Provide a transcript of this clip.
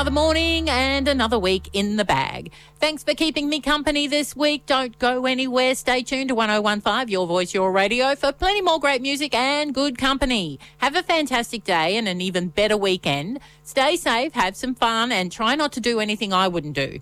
Another morning and another week in the bag. Thanks for keeping me company this week. Don't go anywhere. Stay tuned to 1015, Your Voice, Your Radio, for plenty more great music and good company. Have a fantastic day and an even better weekend. Stay safe, have some fun, and try not to do anything I wouldn't do.